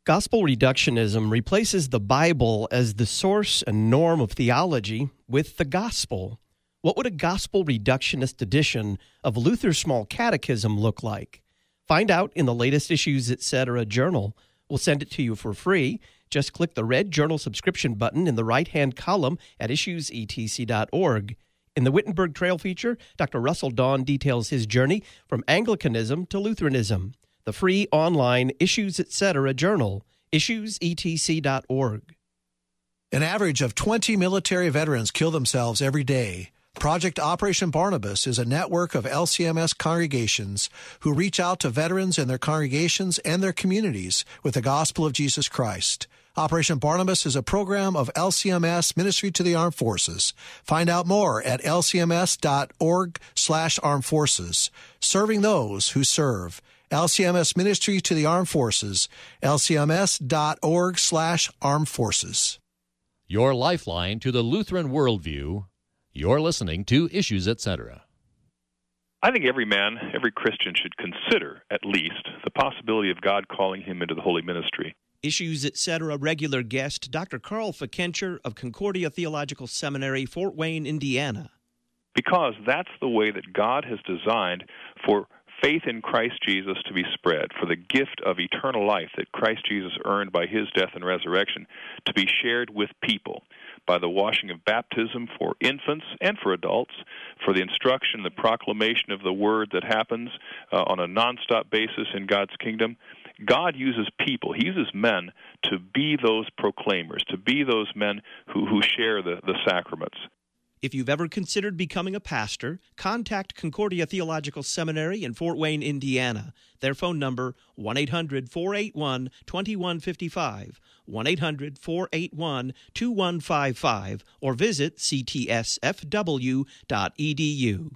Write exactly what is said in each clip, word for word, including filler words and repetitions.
Gospel reductionism replaces the Bible as the source and norm of theology with the gospel. What would a gospel reductionist edition of Luther's Small Catechism look like? Find out in the latest Issues Etc. journal. We'll send it to you for free. Just click the red journal subscription button in the right-hand column at issues e t c dot org. In the Wittenberg Trail feature, Doctor Russell Dawn details his journey from Anglicanism to Lutheranism. The free online Issues Etc. journal, issues e t c dot org. An average of twenty military veterans kill themselves every day. Project Operation Barnabas is a network of L C M S congregations who reach out to veterans and their congregations and their communities with the gospel of Jesus Christ. Operation Barnabas is a program of L C M S Ministry to the Armed Forces. Find out more at l c m s dot org slash armed forces. Serving those who serve. L C M S Ministry to the Armed Forces, l c m s dot org slash armed forces. Your lifeline to the Lutheran worldview. You're listening to Issues Etc. I think every man, every Christian should consider, at least, the possibility of God calling him into the holy ministry. Issues Etc. regular guest, Doctor Carl Fikencher of Concordia Theological Seminary, Fort Wayne, Indiana. Because that's the way that God has designed for faith in Christ Jesus to be spread, for the gift of eternal life that Christ Jesus earned by his death and resurrection to be shared with people by the washing of baptism for infants and for adults, for the instruction, the proclamation of the word that happens uh, on a nonstop basis in God's kingdom. God uses people, he uses men to be those proclaimers, to be those men who, who share the, the sacraments. If you've ever considered becoming a pastor, contact Concordia Theological Seminary in Fort Wayne, Indiana. Their phone number, one eight hundred, four eight one, two one five five, one eight hundred, four eight one, two one five five, or visit c t s f w dot e d u.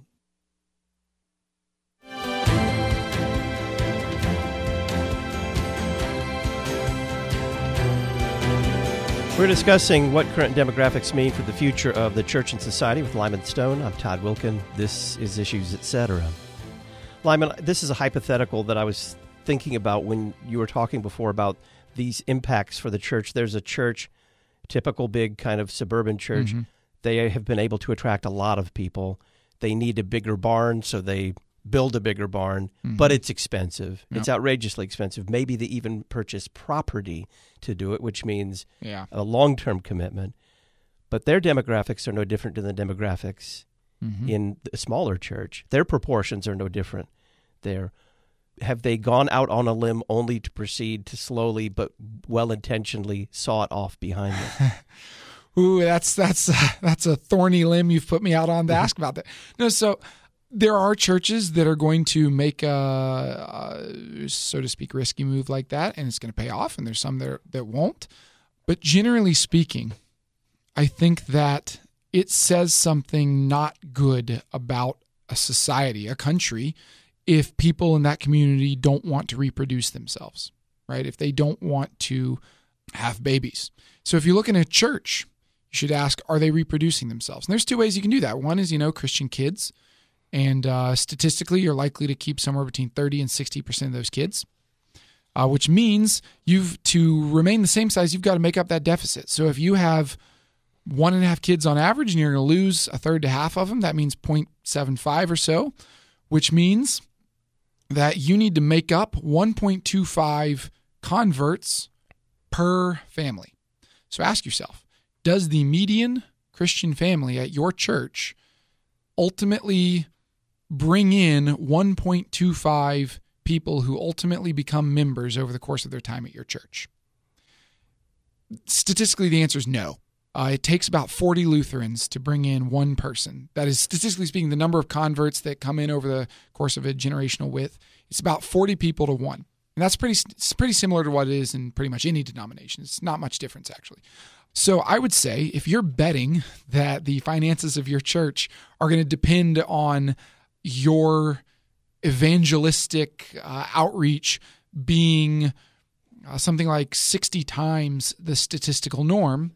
We're discussing what current demographics mean for the future of the church and society with Lyman Stone. I'm Todd Wilkin. This is Issues Etc. Lyman, this is a hypothetical that I was thinking about when you were talking before about these impacts for the church. There's a church, typical big kind of suburban church. Mm-hmm. They have been able to attract a lot of people. They need a bigger barn, so they build a bigger barn, mm-hmm. but it's expensive. Yep. It's outrageously expensive. Maybe they even purchase property to do it, which means yeah. a long-term commitment. But their demographics are no different than the demographics mm-hmm. in a smaller church. Their proportions are no different there. Have they gone out on a limb only to proceed to slowly but well-intentionally saw it off behind them? Ooh, that's that's uh, that's a thorny limb you've put me out on to ask about that. No, so there are churches that are going to make a, a, so to speak, risky move like that, and it's going to pay off, and there's some that, that won't. But generally speaking, I think that it says something not good about a society, a country, if people in that community don't want to reproduce themselves, right? If they don't want to have babies. So if you look in a church, you should ask, are they reproducing themselves? And there's two ways you can do that. One is, you know, Christian kids. And uh, statistically, you're likely to keep somewhere between thirty and sixty percent of those kids, uh, which means you've to remain the same size, you've got to make up that deficit. So if you have one and a half kids on average and you're going to lose a third to half of them, that means zero point seven five or so, which means that you need to make up one point two five converts per family. So ask yourself, does the median Christian family at your church ultimately bring in one point two five people who ultimately become members over the course of their time at your church? Statistically, the answer is no. Uh, it takes about forty Lutherans to bring in one person. That is, statistically speaking, the number of converts that come in over the course of a generational width. It's about forty people to one. And that's pretty it's pretty similar to what it is in pretty much any denomination. It's not much difference, actually. So I would say if you're betting that the finances of your church are going to depend on your evangelistic uh, outreach being uh, something like sixty times the statistical norm,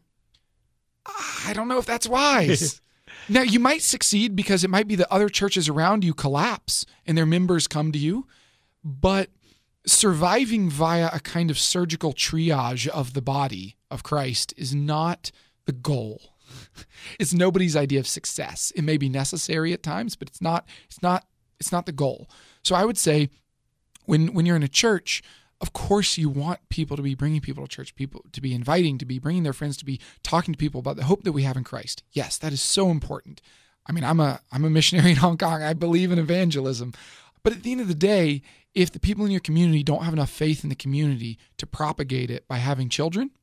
I don't know if that's wise. Now, you might succeed because it might be that other churches around you collapse and their members come to you, but surviving via a kind of surgical triage of the body of Christ is not the goal. It's nobody's idea of success. It may be necessary at times, but it's not, it's not, it's not the goal. So I would say when, when you're in a church, of course you want people to be bringing people to church, people to be inviting, to be bringing their friends, to be talking to people about the hope that we have in Christ. Yes, that is so important. I mean, I'm a, I'm a missionary in Hong Kong. I believe in evangelism. But at the end of the day, if the people in your community don't have enough faith in the community to propagate it by having children,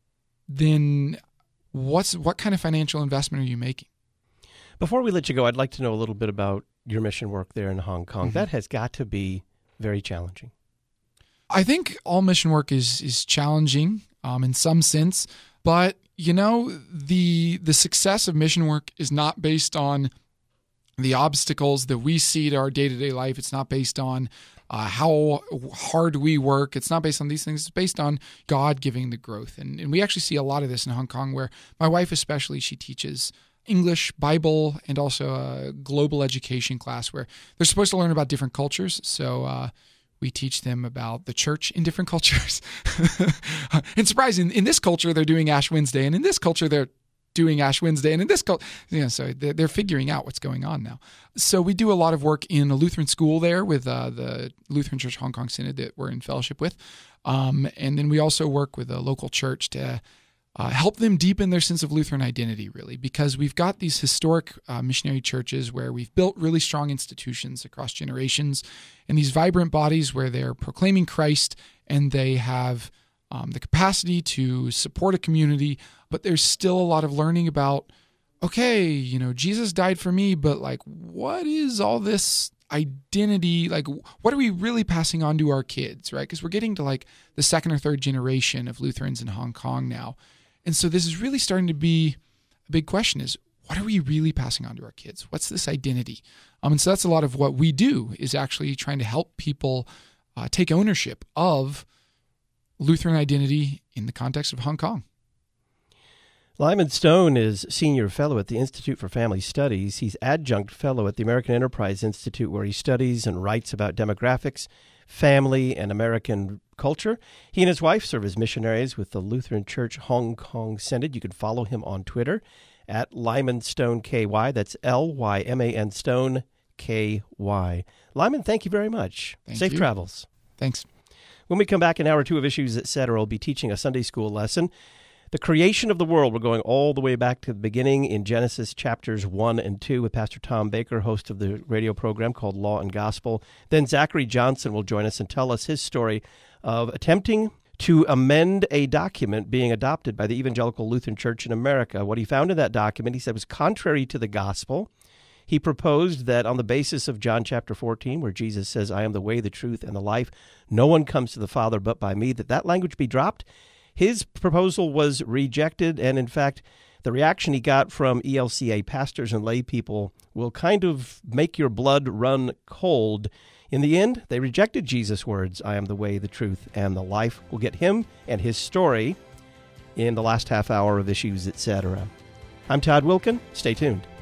then what's what kind of financial investment are you making? Before we let you go, I'd like to know a little bit about your mission work there in Hong Kong. Mm-hmm. That has got to be very challenging. I think all mission work is is challenging um, in some sense, but you know, the the success of mission work is not based on the obstacles that we see to our day-to-day life. It's not based on uh, how hard we work. It's not based on these things. It's based on God giving the growth. And, and we actually see a lot of this in Hong Kong, where my wife especially, she teaches English, Bible, and also a global education class where they're supposed to learn about different cultures. So uh, we teach them about the church in different cultures. And surprising, in this culture, they're doing Ash Wednesday, and in this culture, they're doing Ash Wednesday, and in this culture, you know, so they're figuring out what's going on now. So we do a lot of work in a Lutheran school there with uh, the Lutheran Church Hong Kong Synod that we're in fellowship with. Um, and then we also work with a local church to uh, help them deepen their sense of Lutheran identity, really, because we've got these historic uh, missionary churches where we've built really strong institutions across generations, and these vibrant bodies where they're proclaiming Christ and they have um, the capacity to support a community, but there's still a lot of learning about, okay, you know, Jesus died for me, but like, what is all this identity? Like, what are we really passing on to our kids, right? Because we're getting to like the second or third generation of Lutherans in Hong Kong now. And so this is really starting to be a big question is, what are we really passing on to our kids? What's this identity? Um, and so that's a lot of what we do, is actually trying to help people uh, take ownership of Lutheran identity in the context of Hong Kong. Lyman Stone is Senior Fellow at the Institute for Family Studies. He's Adjunct Fellow at the American Enterprise Institute, where he studies and writes about demographics, family, and American culture. He and his wife serve as missionaries with the Lutheran Church Hong Kong Synod. You can follow him on Twitter at Lyman Stone K Y. That's L Y M A N Stone K Y. Lyman, thank you very much. Thank Safe you. travels. Thanks. When we come back in hour two of Issues, et cetera, we'll be teaching a Sunday school lesson. The creation of the world. We're going all the way back to the beginning in Genesis chapters one and two with Pastor Tom Baker, host of the radio program called Law and Gospel. Then Zachary Johnson will join us and tell us his story of attempting to amend a document being adopted by the Evangelical Lutheran Church in America. What he found in that document, he said, was contrary to the gospel. He proposed that on the basis of John chapter fourteen, where Jesus says, I am the way, the truth, and the life, no one comes to the Father but by me, that that language be dropped. His proposal was rejected, and in fact, the reaction he got from E L C A pastors and lay people will kind of make your blood run cold. In the end, they rejected Jesus' words, I am the way, the truth, and the life. We'll get him and his story in the last half hour of Issues, et cetera. I'm Todd Wilkin. Stay tuned.